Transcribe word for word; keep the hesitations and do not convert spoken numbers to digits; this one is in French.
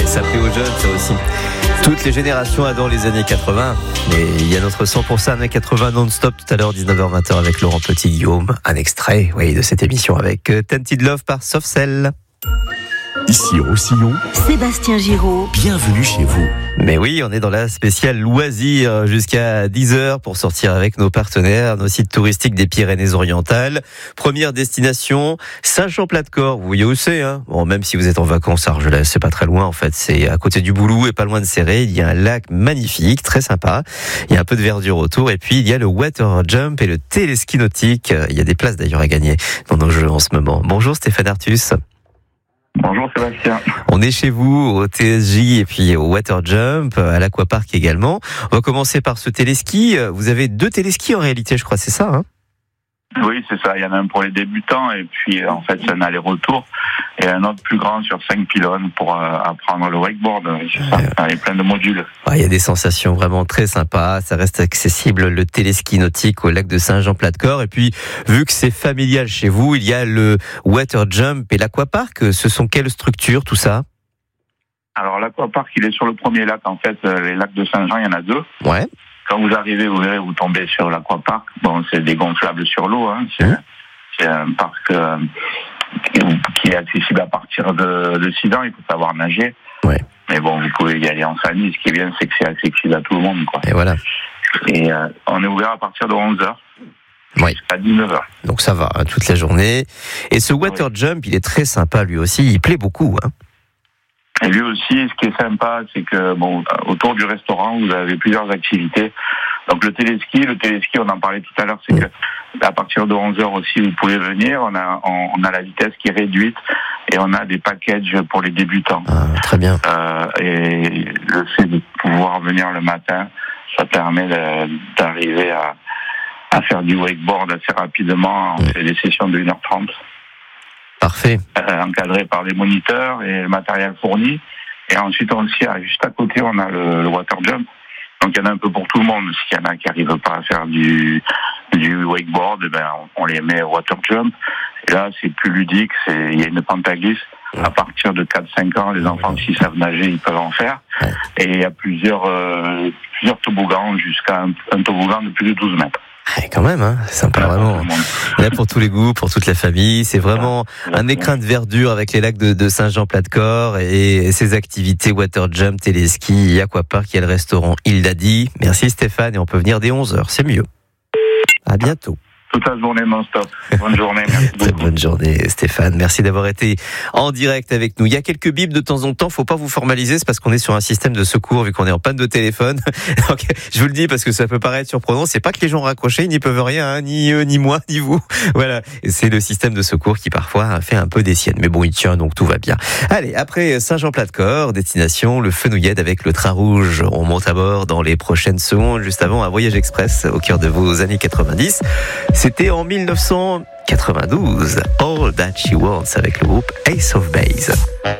Ça plaît aux jeunes, ça aussi. Toutes les générations adorent les années quatre-vingts. Et il y a notre cent pour cent années quatre-vingts non-stop tout à l'heure, dix-neuf heures vingt avec Laurent Petit-Guillaume. Un extrait, oui, de cette émission avec Tented Love par Soft Cell. Ici Roussillon, Sébastien Giraud, bienvenue chez vous. Mais oui, on est dans la spéciale loisir jusqu'à dix heures pour sortir avec nos partenaires, nos sites touristiques des Pyrénées-Orientales. Première destination, Saint-Jean-Plat-de-Corps. Vous voyez où c'est, hein? Bon, même si vous êtes en vacances à Argelès, c'est pas très loin en fait. C'est à côté du Boulou et pas loin de Céré. Il y a un lac magnifique, très sympa. Il y a un peu de verdure autour et puis il y a le water jump et le téléski nautique. Il y a des places d'ailleurs à gagner dans nos jeux en ce moment. Bonjour Stéphane Artus. Bonjour Sébastien. On est chez vous au T S J et puis au Water Jump, à l'Aquapark également. On va commencer par ce téléski. Vous avez deux téléskis en réalité, je crois, c'est ça, hein? Oui, c'est ça. Il y en a un pour les débutants et puis en fait c'est un aller-retour et un autre plus grand sur cinq pylônes pour euh, apprendre le wakeboard. C'est ça. Ouais. Il y a plein de modules. Ouais, il y a des sensations vraiment très sympas. Ça reste accessible, le téléski nautique au lac de Saint-Jean-Plat-de-Corps. Et puis, vu que c'est familial chez vous, il y a le Water Jump et l'Aquapark. Ce sont quelles structures, tout ça? Alors l'Aquapark, il est sur le premier lac. En fait, les lacs de Saint-Jean, il y en a deux. Ouais. Quand vous arrivez, vous verrez, vous tombez sur l'Aquapark. Bon, c'est dégonflable sur l'eau. Hein. C'est, mmh. c'est un parc euh, qui, qui est accessible à partir de, de six ans. Il faut savoir nager. Ouais. Mais bon, vous pouvez y aller en famille. Ce qui est bien, c'est que c'est accessible à tout le monde, quoi. Et voilà. Et euh, on est ouvert à partir de onze heures. Oui. À dix-neuf heures. Donc ça va, hein, toute la journée. Et ce Water oui. Jump, il est très sympa lui aussi. Il plaît beaucoup, hein. Et lui aussi, ce qui est sympa, c'est que bon, autour du restaurant, vous avez plusieurs activités. Donc le téléski, le téléski, on en parlait tout à l'heure, c'est mmh. que à partir de onze heures aussi, vous pouvez venir. On a, on, on a la vitesse qui est réduite et on a des packages pour les débutants. Ah, très bien. Euh, et le fait de pouvoir venir le matin, ça permet de, d'arriver à, à faire du wakeboard assez rapidement. On mmh. fait des sessions de une heure trente. Parfait. Euh, encadré par des moniteurs et le matériel fourni. Et ensuite, on aussi, juste à côté, on a le, le water jump. Donc, il y en a un peu pour tout le monde. S'il y en a qui n'arrivent pas à faire du, du wakeboard, ben, on, on les met au water jump. Et là, c'est plus ludique. C'est, il y a une pente à glisse. À partir de quatre cinq ans, les enfants, s'ils savent nager, ils peuvent en faire. Et il y a plusieurs, euh, plusieurs toboggans jusqu'à un, un toboggan de plus de douze mètres. Ouais, quand même, hein, c'est sympa, vraiment. Là, pour tous les goûts, pour toute la famille, c'est vraiment un écrin de verdure avec les lacs de, de Saint-Jean-Plat-de-Corps et ses activités water jump, téléski et aquapark. Il y a le restaurant Il l'a dit. Merci Stéphane, et on peut venir dès onze heures, c'est mieux. À bientôt. Toute la journée non-stop. Bonne journée. Merci Très bonne journée, Stéphane. Merci d'avoir été en direct avec nous. Il y a quelques bips de temps en temps. Faut pas vous formaliser. C'est parce qu'on est sur un système de secours vu qu'on est en panne de téléphone. Donc, je vous le dis parce que ça peut paraître surprenant. C'est pas que les gens raccrochés, ils n'y peuvent rien, hein, ni eux, ni moi, ni vous. Voilà. C'est le système de secours qui parfois fait un peu des siennes. Mais bon, il tient, donc tout va bien. Allez, après Saint-Jean-Plat-de-Corps, destination le Fenouillade avec le train rouge. On monte à bord dans les prochaines secondes. Juste avant, un voyage express au cœur de vos années quatre-vingt-dix. C'était en mille neuf cent quatre-vingt-douze, All That She Wants avec le groupe Ace of Base.